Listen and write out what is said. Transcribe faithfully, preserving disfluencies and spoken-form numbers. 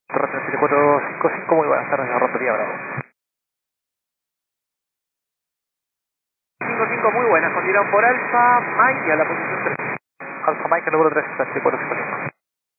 Torre siete cuatro cinco cinco, muy buenas tardes, Rotoría Bravo. cinco cinco, muy buenas, continuamos por Alfa, Mike y a la posición tres. Alfa Mike, número tres, siete cuatro cinco cinco.